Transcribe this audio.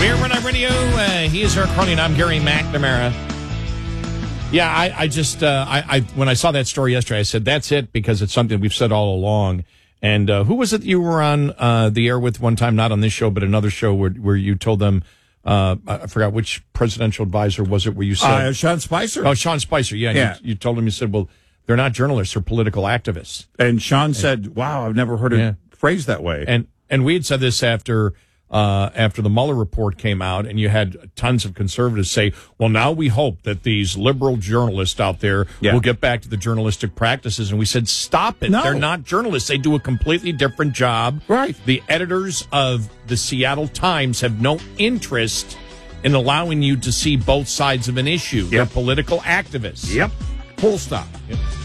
We're Run On Radio. He is Eric Cronin. I'm Gary McNamara. Yeah, I just when I saw that story yesterday, I said, that's it, because it's something we've said all along. And who was it you were on the air with one time, not on this show, but another show where you told them, I forgot which presidential advisor was it, where you said... Sean Spicer. Oh, Sean Spicer, yeah. You told him, you said, well, they're not journalists, they're political activists. And Sean said, wow, I've never heard it phrased that way. And we had said this after the Mueller report came out, and you had tons of conservatives say, well, now we hope that these liberal journalists out there will get back to the journalistic practices. And we said, stop it. No. They're not journalists. They do a completely different job. Right. The editors of the Seattle Times have no interest in allowing you to see both sides of an issue. They're political activists. Yep. Full stop. Yep.